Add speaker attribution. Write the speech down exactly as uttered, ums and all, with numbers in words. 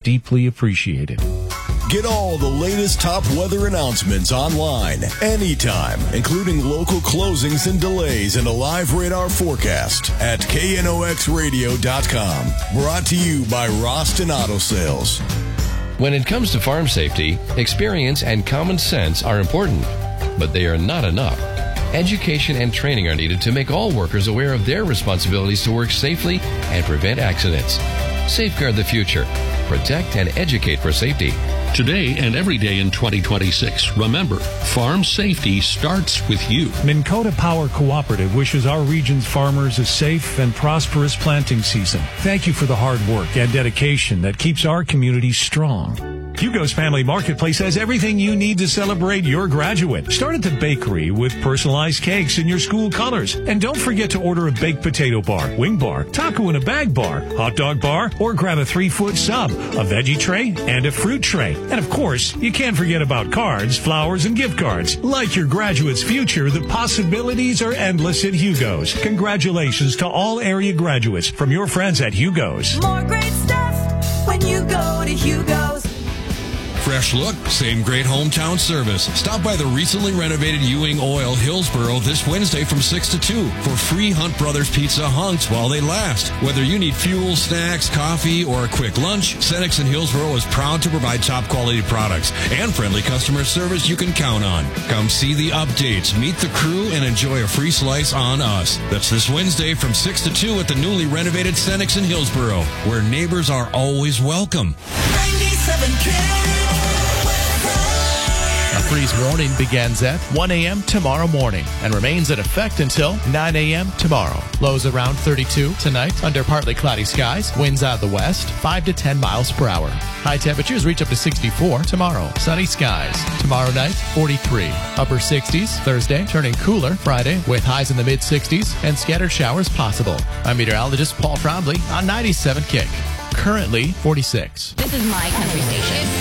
Speaker 1: deeply appreciated.
Speaker 2: Get all the latest top weather announcements online, anytime, including local closings and delays and a live radar forecast at K N O X radio dot com. Brought to you by Roston Auto Sales.
Speaker 3: When it comes to farm safety, experience and common sense are important, but they are not enough. Education and training are needed to make all workers aware of their responsibilities to work safely and prevent accidents. Safeguard the future. Protect and educate for safety.
Speaker 4: Today and every day in twenty twenty-six, remember, farm safety starts with you.
Speaker 1: Minn Kota Power Cooperative wishes our region's farmers a safe and prosperous planting season. Thank you for the hard work and dedication that keeps our community strong. Hugo's Family Marketplace has everything you need to celebrate your graduate. Start at the bakery with personalized cakes in your school colors. And don't forget to order a baked potato bar, wing bar, taco in a bag bar, hot dog bar, or grab a three-foot sub, a veggie tray, and a fruit tray. And of course, you can't forget about cards, flowers, and gift cards. Like your graduate's future, the possibilities are endless at Hugo's. Congratulations to all area graduates from your friends at Hugo's.
Speaker 5: More great stuff when you go to Hugo's.
Speaker 6: Fresh look, same great hometown service. Stop by the recently renovated Ewing Oil, Hillsboro, this Wednesday from six to two for free Hunt Brothers Pizza hunks while they last. Whether you need fuel, snacks, coffee, or a quick lunch, Senex in Hillsboro is proud to provide top-quality products and friendly customer service you can count on. Come see the updates, meet the crew, and enjoy a free slice on us. That's this Wednesday from six to two at the newly renovated Senex in Hillsboro, where neighbors are always welcome.
Speaker 5: ninety-seven K.
Speaker 7: A freeze warning begins at one a.m. tomorrow morning and remains in effect until nine a.m. tomorrow. Lows around thirty-two tonight under partly cloudy skies. Winds out of the west, five to ten miles per hour. High temperatures reach up to sixty-four tomorrow. Sunny skies. Tomorrow night, forty-three. Upper sixties. Thursday, turning cooler. Friday, with highs in the mid-sixties and scattered showers possible. I'm meteorologist Paul Trombley on ninety-seven Kick. Currently, forty-six.
Speaker 8: This is my country station.